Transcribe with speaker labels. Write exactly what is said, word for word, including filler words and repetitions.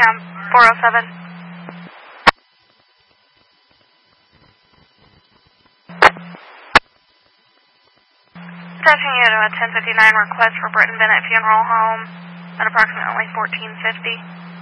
Speaker 1: Pam, four oh seven. Attaching you to a ten fifty-nine request for Britton Bennett Funeral Home at approximately fourteen fifty.